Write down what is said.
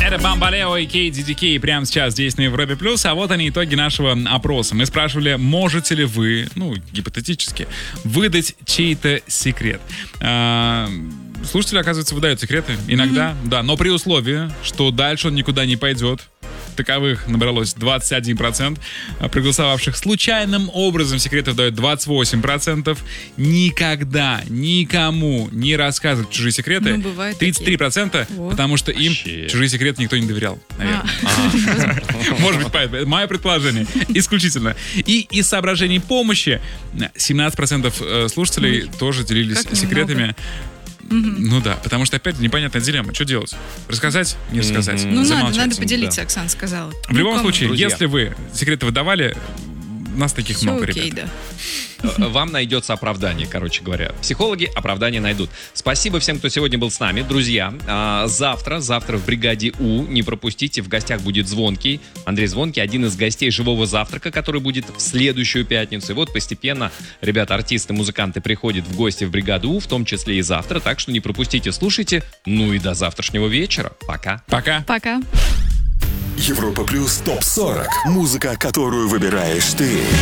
Это Бамбалео и KDDK прямо сейчас здесь на Европе+. А вот они, итоги нашего опроса. Мы спрашивали, можете ли вы, гипотетически, выдать чей-то секрет. Слушатели, оказывается, выдают секреты иногда, да, но при условии, что дальше он никуда не пойдет. Таковых набралось 21%. Проголосовавших случайным образом секретов дают 28%. Никогда никому не рассказывать чужие секреты. 33%, потому что им чужие секреты никто не доверял, наверное. Может быть, поэтому. Мое предположение. Исключительно. И из соображений помощи 17% слушателей тоже делились секретами. Ну да, потому что опять непонятная дилемма. Что делать? Рассказать? Не рассказать? Надо поделиться, Оксана сказала. В любом случае, если вы секреты выдавали, нас таких все много, окей, ребят. Да. Вам найдется оправдание, короче говоря. Психологи оправдание найдут. Спасибо всем, кто сегодня был с нами. Друзья, завтра в бригаде У, не пропустите, в гостях будет Звонкий. Андрей Звонкий, один из гостей «Живого завтрака», который будет в следующую пятницу. И вот постепенно, ребята, артисты, музыканты приходят в гости в бригаду У, в том числе и завтра. Так что не пропустите, слушайте. Ну и до завтрашнего вечера. Пока. Пока. Пока. Европа Плюс ТОП-40. Музыка, которую выбираешь ты.